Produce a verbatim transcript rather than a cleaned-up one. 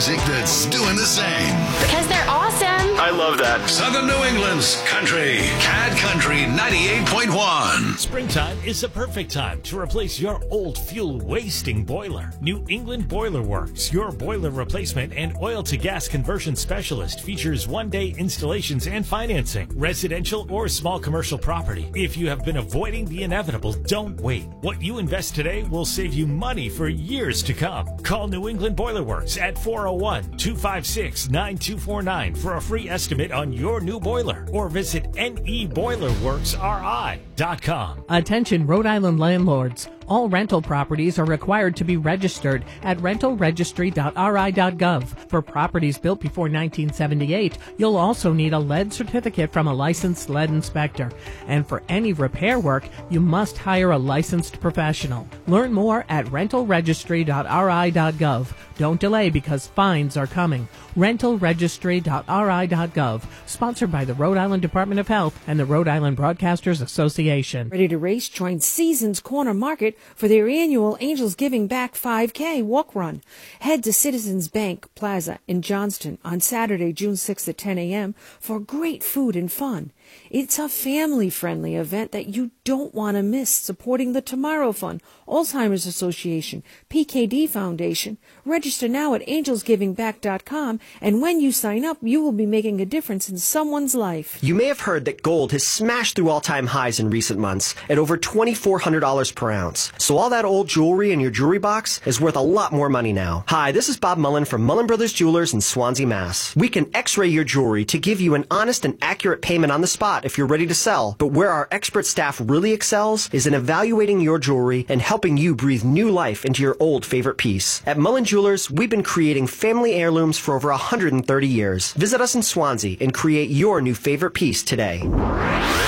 music that's doing the same. Because they're awesome. I love that. Southern New England's country. Cad Country ninety-eight point one. Springtime is the perfect time to replace your old fuel-wasting boiler. New England Boiler Works, your boiler replacement and oil-to-gas conversion specialist, features one-day installations and financing, residential or small commercial property. If you have been avoiding the inevitable, don't wait. What you invest today will save you money for years to come. Call New England Boiler Works at four oh one, two five six, nine two four nine for a free estimate on your new boiler, or visit N E boiler works R I dot com. Attention Rhode Island landlords. All rental properties are required to be registered at rental registry dot R I dot gov. For properties built before nineteen seventy-eight, you'll also need a lead certificate from a licensed lead inspector. And for any repair work, you must hire a licensed professional. Learn more at rental registry dot R I dot gov. Don't delay because fines are coming. rental registry dot R I dot gov. Sponsored by the Rhode Island Department of Health and the Rhode Island Broadcasters Association. Ready to race? Join Seasons Corner Market for their annual Angels Giving Back five K walk run. Head to Citizens Bank Plaza in Johnston on Saturday, June sixth at ten a.m. for great food and fun. It's a family-friendly event that you don't want to miss, supporting the Tomorrow Fund, Alzheimer's Association, P K D Foundation. Register now at angels giving back dot com, and when you sign up, you will be making a difference in someone's life. You may have heard that gold has smashed through all-time highs in recent months at over twenty-four hundred dollars per ounce. So all that old jewelry in your jewelry box is worth a lot more money now. Hi, this is Bob Mullen from Mullen Brothers Jewelers in Swansea, Mass. We can x-ray your jewelry to give you an honest and accurate payment on the spot if you're ready to sell. But where our expert staff really excels is in evaluating your jewelry and helping you breathe new life into your old favorite piece. At Mullen Jewelers, we've been creating family heirlooms for over one hundred thirty years. Visit us in Swansea and create your new favorite piece today.